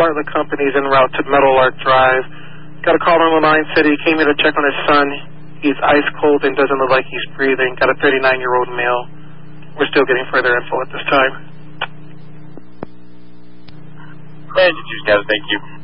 Bartlett Companies en route to Meadow Lark Drive. Got a call on the line, said he came here to check on his son. He's ice cold and doesn't look like he's breathing. Got a 39-year-old male. We're still getting further info at this time. And you, thank you.